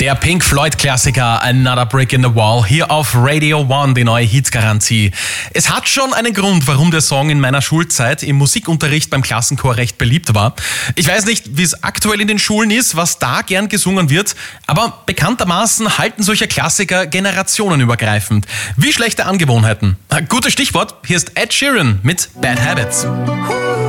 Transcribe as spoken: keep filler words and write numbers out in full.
Der Pink Floyd-Klassiker Another Brick in the Wall hier auf Radio One, die neue Hitgarantie. Es hat schon einen Grund, warum der Song in meiner Schulzeit im Musikunterricht beim Klassenchor recht beliebt war. Ich weiß nicht, wie es aktuell in den Schulen ist, was da gern gesungen wird, aber bekanntermaßen halten solche Klassiker generationenübergreifend. Wie schlechte Angewohnheiten. Gutes Stichwort, hier ist Ed Sheeran mit Bad Habits.